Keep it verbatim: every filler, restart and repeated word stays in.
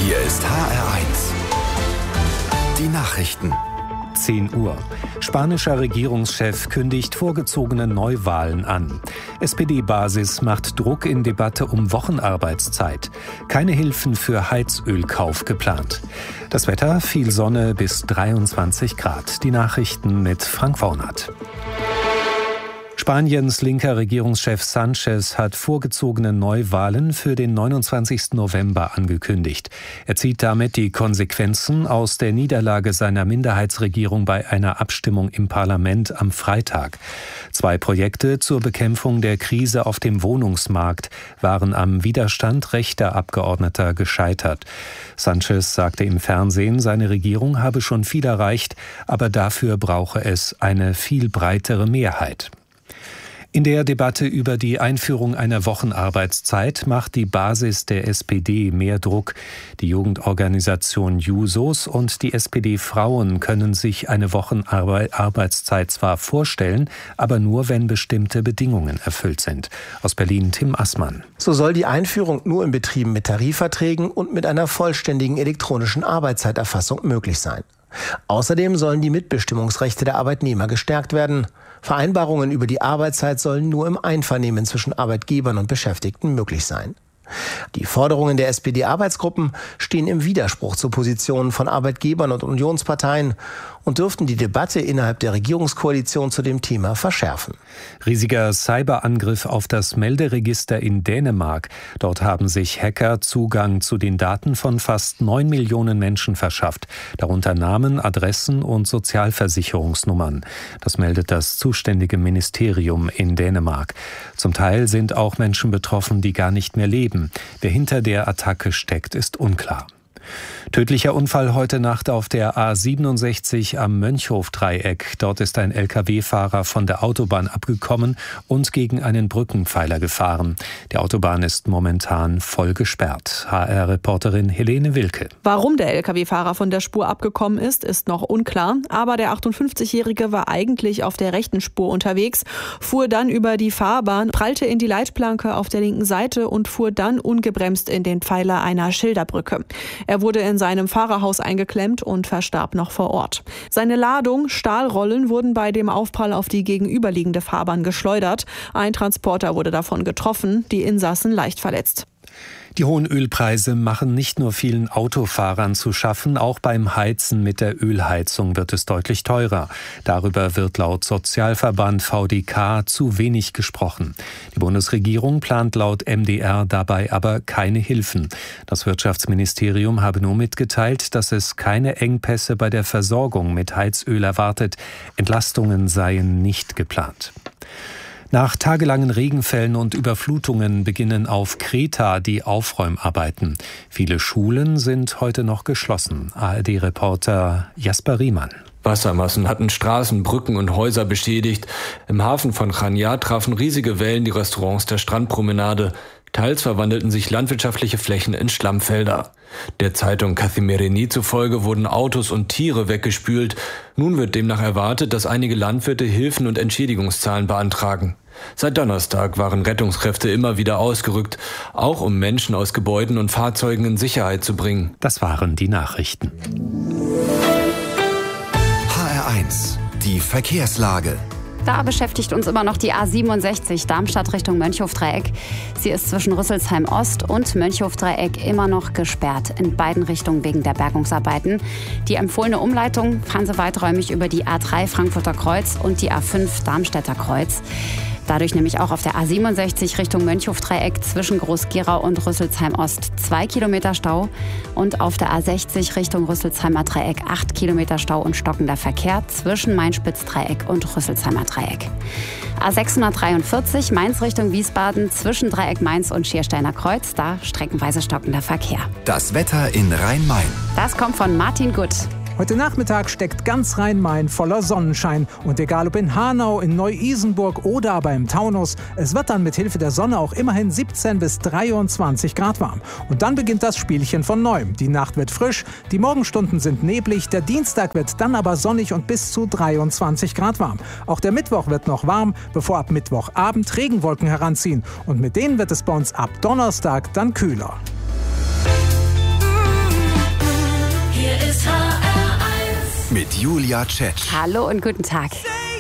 Hier ist H R eins. Die Nachrichten. zehn Uhr. Spanischer Regierungschef kündigt vorgezogene Neuwahlen an. S P D-Basis macht Druck in Debatte um Wochenarbeitszeit. Keine Hilfen für Heizölkauf geplant. Das Wetter, viel Sonne bis dreiundzwanzig Grad. Die Nachrichten mit Frank Waunert. Spaniens linker Regierungschef Sánchez hat vorgezogene Neuwahlen für den neunundzwanzigsten November angekündigt. Er zieht damit die Konsequenzen aus der Niederlage seiner Minderheitsregierung bei einer Abstimmung im Parlament am Freitag. Zwei Projekte zur Bekämpfung der Krise auf dem Wohnungsmarkt waren am Widerstand rechter Abgeordneter gescheitert. Sánchez sagte im Fernsehen, seine Regierung habe schon viel erreicht, aber dafür brauche es eine viel breitere Mehrheit. In der Debatte über die Einführung einer Wochenarbeitszeit macht die Basis der S P D mehr Druck. Die Jugendorganisation Jusos und die S P D-Frauen können sich eine Wochenarbeitszeit zwar vorstellen, aber nur, wenn bestimmte Bedingungen erfüllt sind. Aus Berlin Tim Assmann. So soll die Einführung nur in Betrieben mit Tarifverträgen und mit einer vollständigen elektronischen Arbeitszeiterfassung möglich sein. Außerdem sollen die Mitbestimmungsrechte der Arbeitnehmer gestärkt werden. Vereinbarungen über die Arbeitszeit sollen nur im Einvernehmen zwischen Arbeitgebern und Beschäftigten möglich sein. Die Forderungen der S P D-Arbeitsgruppen stehen im Widerspruch zu Positionen von Arbeitgebern und Unionsparteien und dürften die Debatte innerhalb der Regierungskoalition zu dem Thema verschärfen. Riesiger Cyberangriff auf das Melderegister in Dänemark. Dort haben sich Hacker Zugang zu den Daten von fast neun Millionen Menschen verschafft, darunter Namen, Adressen und Sozialversicherungsnummern. Das meldet das zuständige Ministerium in Dänemark. Zum Teil sind auch Menschen betroffen, die gar nicht mehr leben. Wer hinter der Attacke steckt, ist unklar. Tödlicher Unfall heute Nacht auf der A siebenundsechzig am Mönchhof-Dreieck. Dort ist ein L K W-Fahrer von der Autobahn abgekommen und gegen einen Brückenpfeiler gefahren. Die Autobahn ist momentan voll gesperrt. H R-Reporterin Helene Wilke. Warum der L K W-Fahrer von der Spur abgekommen ist, ist noch unklar. Aber der achtundfünfzigjährige war eigentlich auf der rechten Spur unterwegs, fuhr dann über die Fahrbahn, prallte in die Leitplanke auf der linken Seite und fuhr dann ungebremst in den Pfeiler einer Schilderbrücke. Er wurde in seinem Fahrerhaus eingeklemmt und verstarb noch vor Ort. Seine Ladung, Stahlrollen, wurden bei dem Aufprall auf die gegenüberliegende Fahrbahn geschleudert. Ein Transporter wurde davon getroffen, die Insassen leicht verletzt. Die hohen Ölpreise machen nicht nur vielen Autofahrern zu schaffen, auch beim Heizen mit der Ölheizung wird es deutlich teurer. Darüber wird laut Sozialverband V D K zu wenig gesprochen. Die Bundesregierung plant laut M D R dabei aber keine Hilfen. Das Wirtschaftsministerium habe nur mitgeteilt, dass es keine Engpässe bei der Versorgung mit Heizöl erwartet. Entlastungen seien nicht geplant. Nach tagelangen Regenfällen und Überflutungen beginnen auf Kreta die Aufräumarbeiten. Viele Schulen sind heute noch geschlossen. A R D-Reporter Jasper Riemann. Wassermassen hatten Straßen, Brücken und Häuser beschädigt. Im Hafen von Chania trafen riesige Wellen die Restaurants der Strandpromenade. Teils verwandelten sich landwirtschaftliche Flächen in Schlammfelder. Der Zeitung Kathimerini zufolge wurden Autos und Tiere weggespült. Nun wird demnach erwartet, dass einige Landwirte Hilfen und Entschädigungszahlen beantragen. Seit Donnerstag waren Rettungskräfte immer wieder ausgerückt, auch um Menschen aus Gebäuden und Fahrzeugen in Sicherheit zu bringen. Das waren die Nachrichten. H R eins, die Verkehrslage. Da beschäftigt uns immer noch die A siebenundsechzig Darmstadt Richtung Mönchhof-Dreieck. Sie ist zwischen Rüsselsheim Ost und Mönchhof-Dreieck immer noch gesperrt, in beiden Richtungen wegen der Bergungsarbeiten. Die empfohlene Umleitung fahren Sie weiträumig über die A drei Frankfurter Kreuz und die A fünf Darmstädter Kreuz. Dadurch nämlich auch auf der A siebenundsechzig Richtung Mönchhof-Dreieck zwischen Groß-Gerau und Rüsselsheim-Ost zwei Kilometer Stau und auf der A sechzig Richtung Rüsselsheimer Dreieck acht Kilometer Stau und stockender Verkehr zwischen Main-Spitz-Dreieck und Rüsselsheimer Dreieck. A sechshundertdreiundvierzig Mainz Richtung Wiesbaden zwischen Dreieck Mainz und Schiersteiner Kreuz, da streckenweise stockender Verkehr. Das Wetter in Rhein-Main. Das kommt von Martin Gutt. Heute Nachmittag steckt ganz Rhein-Main voller Sonnenschein. Und egal ob in Hanau, in Neu-Isenburg oder aber im Taunus, es wird dann mit Hilfe der Sonne auch immerhin siebzehn bis dreiundzwanzig Grad warm. Und dann beginnt das Spielchen von neuem. Die Nacht wird frisch, die Morgenstunden sind neblig, der Dienstag wird dann aber sonnig und bis zu dreiundzwanzig Grad warm. Auch der Mittwoch wird noch warm, bevor ab Mittwochabend Regenwolken heranziehen. Und mit denen wird es bei uns ab Donnerstag dann kühler. mit Julia Tschetsch. Hallo und guten Tag.